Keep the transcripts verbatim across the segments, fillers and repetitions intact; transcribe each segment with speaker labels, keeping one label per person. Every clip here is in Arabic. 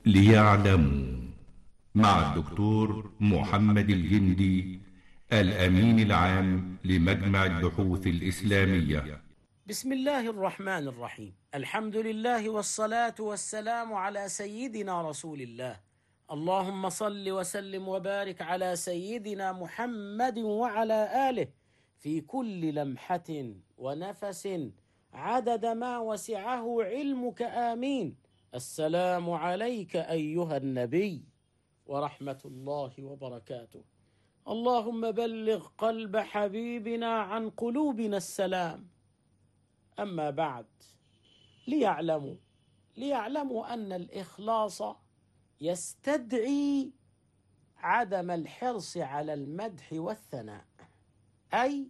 Speaker 1: ليعلموا مع الدكتور محمد الجندي الأمين العام لمجمع البحوث الإسلامية.
Speaker 2: بسم الله الرحمن الرحيم. الحمد لله والصلاة والسلام على سيدنا رسول الله. اللهم صل وسلم وبارك على سيدنا محمد وعلى آله في كل لمحة ونفس عدد ما وسعه علمك. آمين. السلام عليك أيها النبي ورحمة الله وبركاته. اللهم بلغ قلب حبيبنا عن قلوبنا السلام. أما بعد، ليعلموا ليعلموا أن الإخلاص يستدعي عدم الحرص على المدح والثناء، أي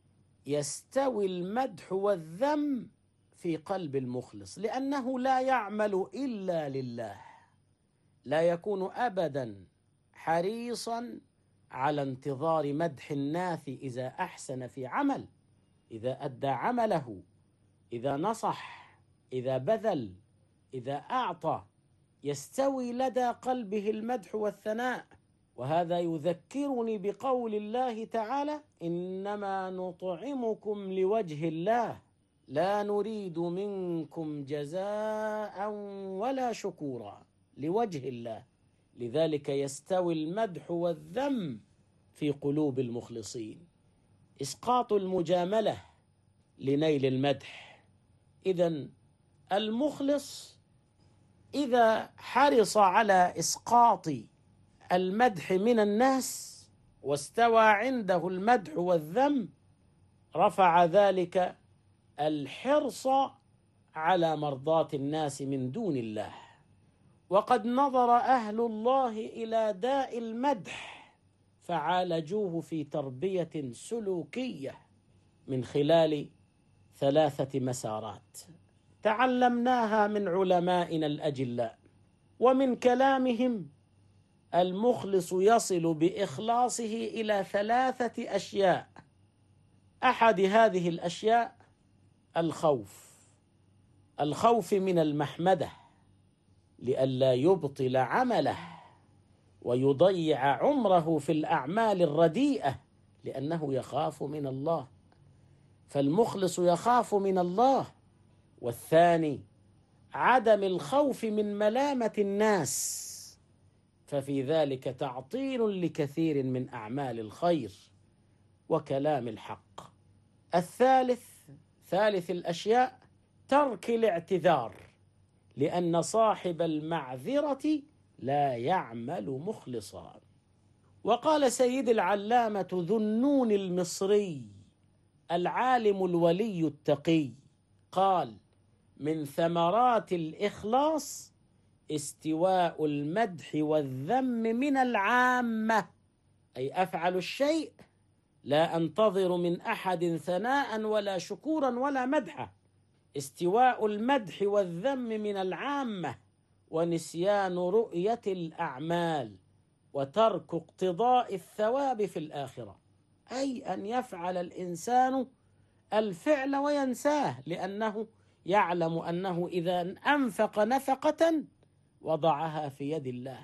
Speaker 2: يستوي المدح والذم في قلب المخلص، لأنه لا يعمل إلا لله، لا يكون أبدا حريصا على انتظار مدح الناس إذا أحسن في عمل، إذا أدى عمله، إذا نصح، إذا بذل، إذا أعطى، يستوي لدى قلبه المدح والثناء. وهذا يذكرني بقول الله تعالى: إنما نطعمكم لوجه الله لا نريد منكم جزاء ولا شكورا، لوجه الله. لذلك يستوي المدح والذم في قلوب المخلصين. إسقاط المجاملة لنيل المدح. إذن المخلص إذا حرص على إسقاط المدح من الناس واستوى عنده المدح والذم، رفع ذلك الحرص على مرضاة الناس من دون الله. وقد نظر أهل الله إلى داء المدح فعالجوه في تربية سلوكية من خلال ثلاثة مسارات تعلمناها من علمائنا الأجلاء. ومن كلامهم: المخلص يصل بإخلاصه إلى ثلاثة أشياء. أحد هذه الأشياء الخوف، الخوف من المحمدة لئلا يبطل عمله ويضيع عمره في الأعمال الرديئة، لأنه يخاف من الله، فالمخلص يخاف من الله. والثاني عدم الخوف من ملامة الناس، ففي ذلك تعطيل لكثير من أعمال الخير وكلام الحق. الثالث ثالث الأشياء ترك الاعتذار، لأن صاحب المعذرة لا يعمل مخلصا. وقال سيد العلامة ذو النون المصري العالم الولي التقي، قال: من ثمرات الإخلاص استواء المدح والذم من العامة، أي أفعل الشيء لا أنتظر من أحد ثناء ولا شكورا ولا مدحا. استواء المدح والذم من العامة، ونسيان رؤية الأعمال، وترك اقتضاء الثواب في الآخرة، أي أن يفعل الإنسان الفعل وينساه، لأنه يعلم أنه إذا أنفق نفقة وضعها في يد الله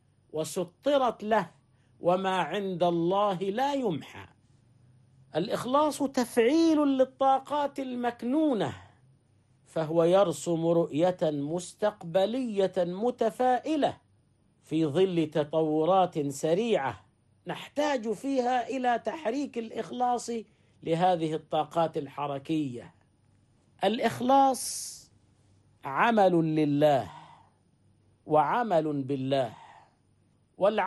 Speaker 2: وسطرت له، وما عند الله لا يمحى. الإخلاص تفعيل للطاقات المكنونة، فهو يرسم رؤية مستقبلية متفائلة في ظل تطورات سريعة نحتاج فيها إلى تحريك الإخلاص لهذه الطاقات الحركية. الإخلاص عمل لله وعمل بالله، والعمل